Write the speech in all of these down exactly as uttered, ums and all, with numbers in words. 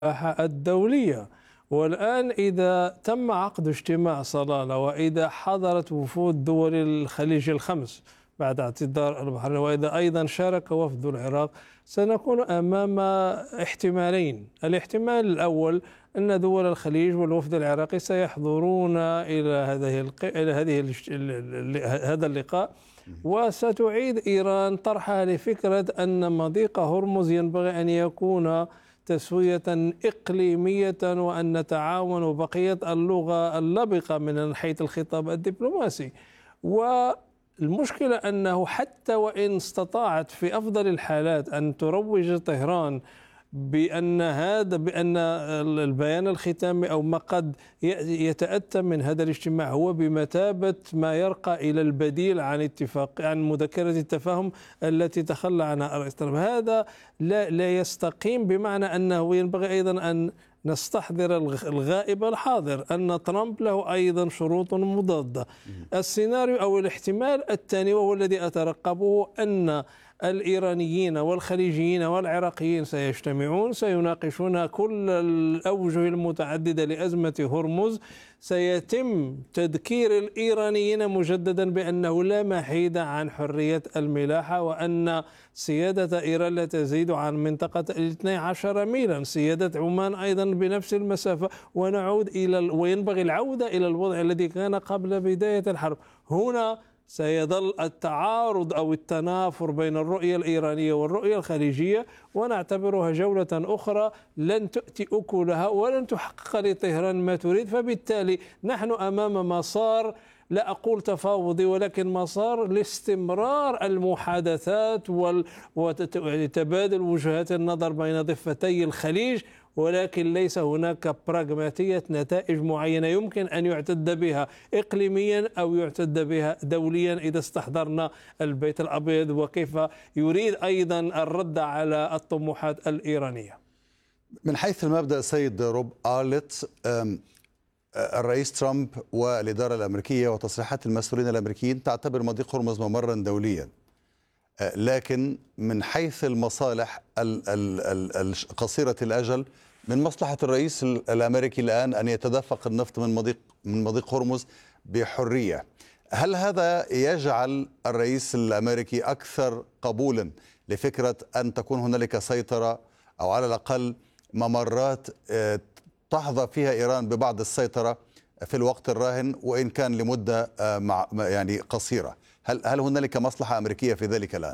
الدولية. والآن إذا تم عقد اجتماع صلالة وإذا حضرت وفود دول الخليج الخمس بعد اعتذار البحرين وإذا أيضا شارك وفد العراق، سنكون أمام احتمالين. الاحتمال الأول أن دول الخليج والوفد العراقي سيحضرون إلى هذه إلى هذه هذا اللقاء، وستعيد إيران طرحها لفكرة أن مضيق هرمز ينبغي أن يكون تسوية إقليمية وأن نتعاون بقية اللغة اللبقة من حيث الخطاب الدبلوماسي. والمشكلة أنه حتى وإن استطاعت في أفضل الحالات أن تروج طهران بأن هذا بأن البيان الختامي أو ما قد يتأتى من هذا الاجتماع هو بمثابة ما يرقى إلى البديل عن اتفاق عن مذكرة التفاهم التي تخلى عنها الرئيس ترامب، هذا لا لا يستقيم، بمعنى أنه ينبغي أيضا أن نستحضر الغائب الحاضر أن ترامب له أيضا شروط مضادة. السيناريو أو الاحتمال الثاني وهو الذي أترقبه أن الإيرانيين والخليجيين والعراقيين سيجتمعون، سيناقشون كل الأوجه المتعددة لأزمة هرمز، سيتم تذكير الإيرانيين مجددا بأنه لا محيد عن حرية الملاحة وأن سيادة إيران لا تزيد عن منطقة اثني عشر ميلا، سيادة عمان أيضا بنفس المسافة، ونعود إلى وينبغي العودة إلى الوضع الذي كان قبل بداية الحرب. هنا سيظل التعارض أو التنافر بين الرؤية الإيرانية والرؤية الخليجية، ونعتبرها جولة أخرى لن تؤتي أكلها ولن تحقق لطهران ما تريد. فبالتالي نحن أمام مسار لا أقول تفاوضي ولكن مسار لاستمرار المحادثات وتبادل وجهات النظر بين ضفتي الخليج، ولكن ليس هناك براغماتية نتائج معينة يمكن أن يعتد بها إقليميا أو يعتد بها دوليا إذا استحضرنا البيت الأبيض وكيف يريد أيضا الرد على الطموحات الإيرانية. من حيث المبدأ سيد روب آرلت، الرئيس ترامب والإدارة الأمريكية وتصريحات المسؤولين الأمريكيين تعتبر مضيق هرمز ممرا دوليا، لكن من حيث المصالح قصيرة الأجل من مصلحة الرئيس الأمريكي الآن أن يتدفق النفط من مضيق من مضيق هرمز بحرية. هل هذا يجعل الرئيس الأمريكي أكثر قبولا لفكرة أن تكون هنالك سيطرة أو على الأقل ممرات تحظى فيها إيران ببعض السيطرة في الوقت الراهن وإن كان لمدة يعني قصيرة؟ هل هل هنالك مصلحة أمريكية في ذلك الآن؟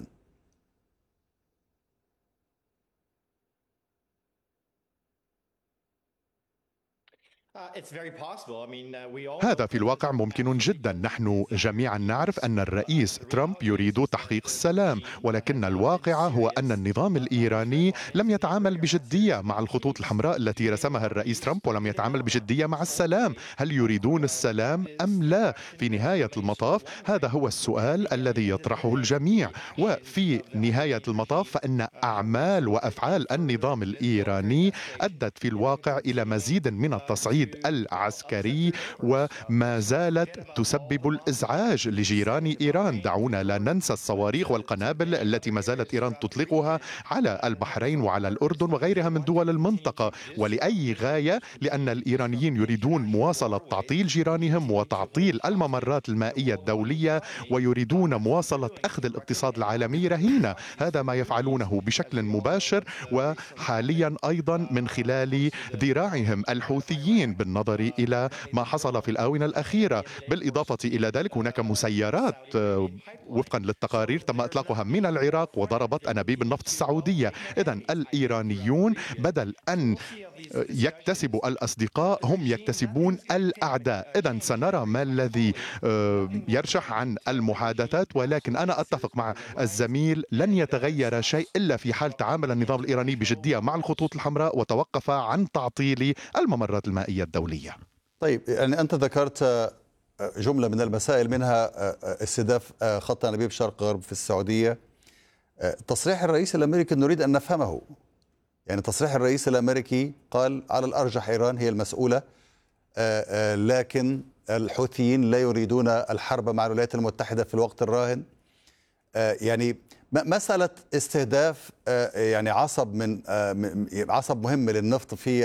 هذا في الواقع ممكن جدا. نحن جميعا نعرف أن الرئيس ترامب يريد تحقيق السلام، ولكن الواقع هو أن النظام الإيراني لم يتعامل بجدية مع الخطوط الحمراء التي رسمها الرئيس ترامب ولم يتعامل بجدية مع السلام. هل يريدون السلام أم لا؟ في نهاية المطاف هذا هو السؤال الذي يطرحه الجميع، وفي نهاية المطاف فإن أعمال وأفعال النظام الإيراني أدت في الواقع إلى مزيد من التصعيد العسكري وما زالت تسبب الإزعاج لجيران إيران. دعونا لا ننسى الصواريخ والقنابل التي ما زالت إيران تطلقها على البحرين وعلى الأردن وغيرها من دول المنطقة، ولأي غاية؟ لأن الإيرانيين يريدون مواصلة تعطيل جيرانهم وتعطيل الممرات المائية الدولية، ويريدون مواصلة أخذ الاقتصاد العالمي رهينة. هذا ما يفعلونه بشكل مباشر وحاليا أيضا من خلال ذراعهم الحوثيين بالنظر إلى ما حصل في الآونة الأخيرة. بالإضافة إلى ذلك هناك مسيرات وفقا للتقارير تم إطلاقها من العراق وضربت أنابيب النفط السعودية. إذن الإيرانيون بدل أن يكتسبوا الأصدقاء هم يكتسبون الأعداء. إذن سنرى ما الذي يرشح عن المحادثات، ولكن أنا أتفق مع الزميل لن يتغير شيء إلا في حال تعامل النظام الإيراني بجدية مع الخطوط الحمراء وتوقف عن تعطيل الممرات المائية الدولية. طيب، يعني أنت ذكرت جملة من المسائل منها استهداف خط أنابيب شرق غرب في السعودية. تصريح الرئيس الأمريكي نريد أن نفهمه، يعني تصريح الرئيس الأمريكي قال على الأرجح إيران هي المسؤولة، لكن الحوثيين لا يريدون الحرب مع الولايات المتحدة في الوقت الراهن. يعني مسألة استهداف يعني عصب من عصب مهم للنفط في